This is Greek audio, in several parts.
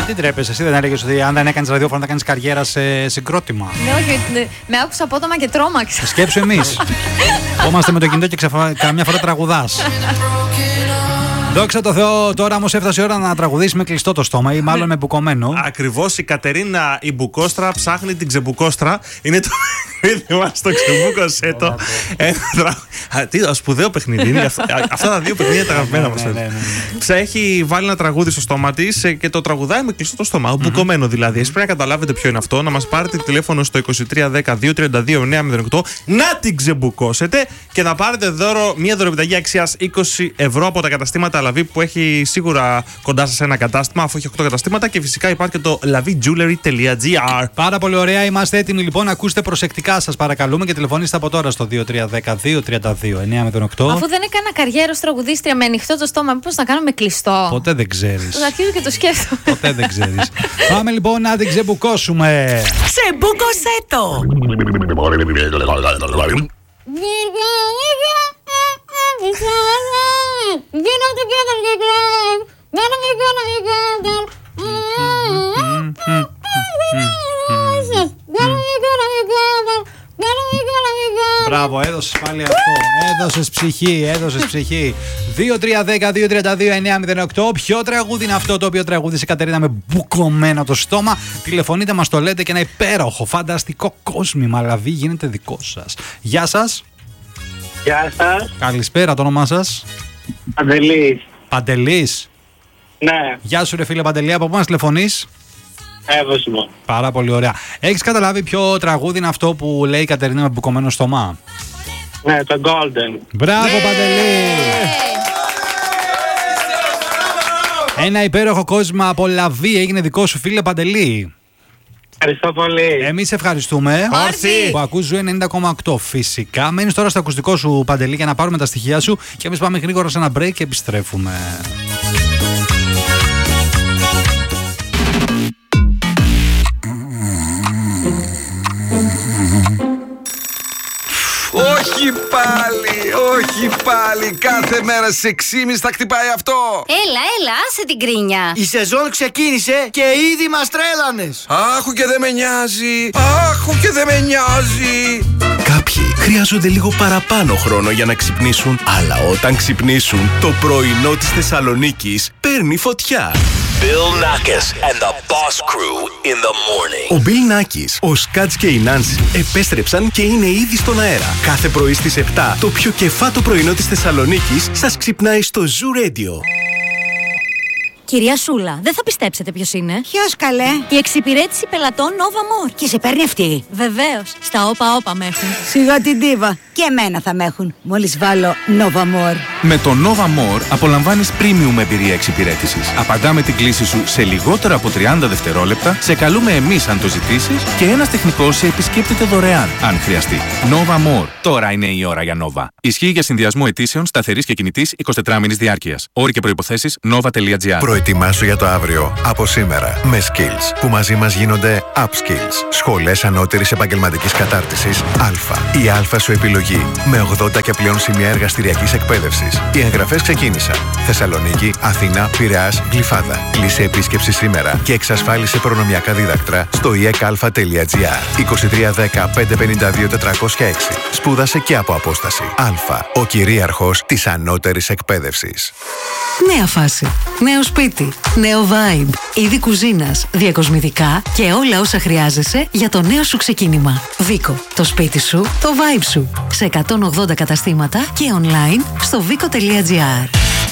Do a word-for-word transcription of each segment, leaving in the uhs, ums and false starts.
Γιατί τρέπεσαι, εσύ δεν έλεγες ότι αν δεν έκανες ραδιόφωνο θα κάνεις καριέρα σε συγκρότημα? Ναι, όχι, με άκουσα απότομα και τρόμαξα. Σκέψου εμείς. Κόμαστε με το κινητό και ξαφα... καμιά φορά τραγουδάς. Δόξα τω Θεώ, τώρα όμως έφτασε η ώρα να τραγουδήσει με κλειστό το στόμα ή μάλλον με μπουκωμένο. Ακριβώς, η Κατερίνα η Μπουκόστρα ψάχνει την ξεμπουκόστρα. Είναι το παιχνίδι μας, το ξεμπούκωσέ το. Τι σπουδαίο παιχνίδι είναι. Αυτά τα δύο παιχνίδια τα αγαπημένα μας. Έχει βάλει ένα τραγούδι στο στόμα της και το τραγουδάει με κλειστό το στόμα. Μπουκωμένο δηλαδή. Εσείς πρέπει να καταλάβετε ποιο είναι αυτό. Να μας πάρετε τηλέφωνο στο είκοσι τρία δέκα δύο τριάντα δύο εννιακόσια οκτώ να την ξεμπουκώσετε και να πάρετε δώρο μια δωρεπιταγή αξίας είκοσι ευρώ από τα καταστήματα Λαβί που έχει σίγουρα κοντά σας ένα κατάστημα, αφού έχει οκτώ καταστήματα, και φυσικά υπάρχει και το λαβί τζούλερι τελεία τζι άρ. Πάρα πολύ ωραία, είμαστε έτοιμοι λοιπόν. Ακούστε προσεκτικά, σας παρακαλούμε, και τηλεφωνήστε από τώρα στο δύο τρία δέκα δύο τριάντα δύο εννιακόσια οκτώ. Αφού δεν έκανα καριέρα ως τραγουδίστρια με ανοιχτό το στόμα, μήπως να κάνω με κλειστό? Ποτέ δεν ξέρεις. Το αρχίζω και το σκέφτομαι. Ποτέ δεν ξέρεις. Πάμε λοιπόν να την ξεμπουκώσουμε. Ξεμπούκωσέ το! Μπράβο, έδωσες πάλι αυτό. Έδωσες ψυχή, έδωσες ψυχή. δύο τρία δέκα δύο τριάντα δύο εννιακόσια οκτώ. Ποιο τραγούδι είναι αυτό το οποίο τραγούδισε η Κατερίνα με μπουκωμένο το στόμα? Τηλεφωνείτε, μας το λέτε και ένα υπέροχο, φανταστικό κόσμημα Λαβί γίνεται δικό σας. Γεια σας. Γεια σας. Καλησπέρα, το όνομά σας? Παντελής. Παντελής. Ναι. Γεια σου ρε φίλε Παντελή, από πού μας τηλεφωνείς? Εύωσιμο. Πάρα πολύ ωραία. Έχεις καταλάβει ποιο τραγούδι είναι αυτό που λέει η Κατερίνα με μπουκωμένο στόμα? Ναι, το Golden. Μπράβο ναι. Παντελή. Ένα υπέροχο κόσμο από Λαβί έγινε δικό σου φίλε Παντελή. Ευχαριστώ πολύ. Εμείς ευχαριστούμε Όρθι. που ακούς Ζου ενενήντα κόμμα οκτώ. Φυσικά μένεις τώρα στο ακουστικό σου Παντελή για να πάρουμε τα στοιχεία σου και εμείς πάμε γρήγορα σε ένα break και επιστρέφουμε. Όχι πάλι, όχι πάλι. Κάθε μέρα στις έξι και μισή θα χτυπάει αυτό. Έλα, έλα, άσε την κρίνια. Η σεζόν ξεκίνησε και ήδη μας τρέλανες. Άχου και δεν με νοιάζει. Άχου και δεν με νοιάζει. Κάποιοι χρειάζονται λίγο παραπάνω χρόνο για να ξυπνήσουν, αλλά όταν ξυπνήσουν, το πρωινό της Θεσσαλονίκης παίρνει φωτιά. Bill Nackis and the Boss Crew in the morning. Ο Bill Nackis, ο Σκάτς και η Νάνση επέστρεψαν και είναι ήδη στον αέρα. Κάθε πρωί στις επτά, το πιο κεφάτο πρωινό της Θεσσαλονίκης σας ξυπνάει στο Zoo Radio. Κυρία Σούλα, δεν θα πιστέψετε ποιος είναι. Ποιος καλέ? Η εξυπηρέτηση πελατών Nova More. Και σε παίρνει αυτή? Βεβαίως, στα όπα όπα με έχουν. Σιγά την ντίβα. Και εμένα θα με έχουν, μόλις βάλω Nova More. Με το Nova More απολαμβάνεις premium εμπειρία εξυπηρέτησης. Απαντάμε την κλήση σου σε λιγότερα από τριάντα δευτερόλεπτα, σε καλούμε εμείς αν το ζητήσεις και ένας τεχνικός σε επισκέπτεται δωρεάν, αν χρειαστεί. Nova More. Τώρα είναι η ώρα για Nova. Ισχύει για συνδυασμό αιτήσεων σταθερής και κινητής εικοσιτετράμινης διάρκειας. Όροι και προϋποθέσεις nova τελεία gr. Προετοιμάσου για το αύριο από σήμερα με Skills που μαζί μας γίνονται Upskills. Σχολές ανώτερης επαγγελματικής κατάρτισης Α. Η Α σου επιλογή με ογδόντα και πλέον σημεία εργαστηριακής εκπαίδευσης. Οι εγγραφές ξεκίνησαν. Θεσσαλονίκη, Αθήνα, Πειραιάς, Γλυφάδα. Κλείσε επίσκεψη σήμερα και εξασφάλισε προνομιακά δίδακτρα στο ι εκ α τελεία gr. είκοσι τρία δέκα πεντακόσια πενήντα δύο τετρακόσια έξι. Σπούδασε και από απόσταση. Α. Ο κυρίαρχος της ανώτερης εκπαίδευσης. Νέα φάση. Νέο σπίτι. Νέο vibe. Είδη κουζίνας, διακοσμητικά και όλα όσα χρειάζεσαι για το νέο σου ξεκίνημα. Βίκο. Το σπίτι σου, το vibe σου. Σε εκατόν ογδόντα καταστήματα και online στο βίκο τελεία gr.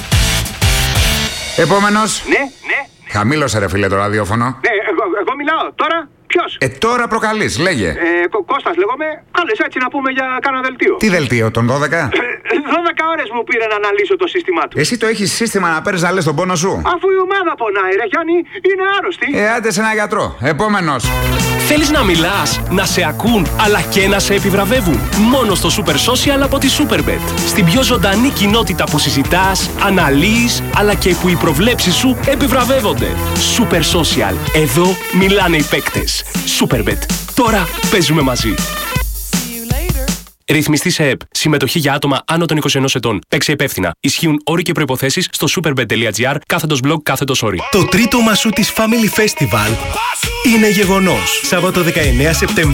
Επόμενος. Ναι, ναι. Χαμήλωσε ρε φίλε το ραδιόφωνο. Ναι, εγώ, εγώ μιλάω. Τώρα ποιος? Ε, τώρα προκαλείς, λέγε. Ε, Κώστας λέγομαι. Κάλεσα έτσι να πούμε για κάνα δελτίο. Τι δελτίο, τον δώδεκα? δώδεκα ώρες μου πήρε να αναλύσω το σύστημά του. Εσύ το έχεις σύστημα να παίρνεις να λες τον πόνο σου? Αφού η ομάδα πονάει ρε Γιάννη, είναι άρρωστη. Ε, άντε σε ένα γιατρό. Επόμενος. Θέλεις να μιλάς, να σε ακούν, αλλά και να σε επιβραβεύουν? Μόνο στο Super Social από τη Superbet. Στην πιο ζωντανή κοινότητα που συζητάς, αναλύεις, αλλά και που οι προβλέψεις σου επιβραβεύονται. Super Social. Εδώ μιλάνε οι παίκτες. Superbet. Τώρα παίζουμε μαζί. Ρυθμιστή σε ΕΠ. Συμμετοχή για άτομα άνω των είκοσι ενός ετών. Παίξε υπεύθυνα. Ισχύουν όροι και προϋποθέσεις στο superbet.gr κάθετος blog κάθετος όροι. Το τρίτο μασού της Family Festival είναι γεγονός. Σάββατο δεκαεννέα Σεπτεμβρίου.